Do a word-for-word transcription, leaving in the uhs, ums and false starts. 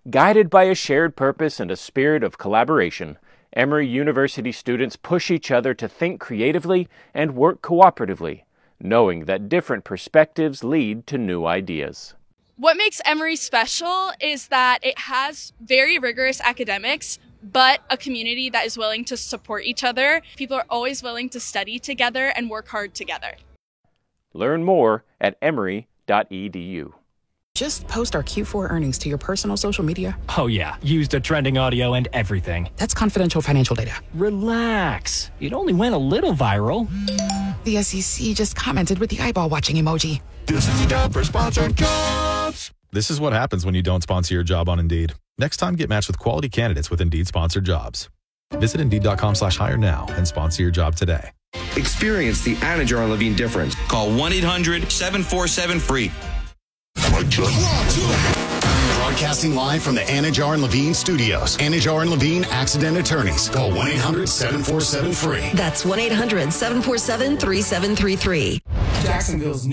Guided by a shared purpose and a spirit of collaboration, Emory University students push each other to think creatively and work cooperatively, knowing that different perspectives lead to new ideas. What makes Emory special is that it has very rigorous academics, but a community that is willing to support each other. People are always willing to study together and work hard together. Learn more at emory dot e d u. Just post our Q four earnings to your personal social media. Oh yeah, used a trending audio and everything. That's confidential financial data. Relax. It only went a little viral. The S E C just commented with the eyeball watching emoji. This is the job for sponsored jobs. This is what happens when you don't sponsor your job on Indeed. Next time, get matched with quality candidates with Indeed sponsored jobs. Visit Indeed.com slash hire now and sponsor your job today. Experience the Anajar and Levine difference. Call one eight hundred seven four seven free. Broadcasting live from the Anajar and Levine studios. Anajar and Levine accident attorneys. Call one eight hundred seven four seven free. That's one eight hundred seven four seven three seven three three. Jacksonville's new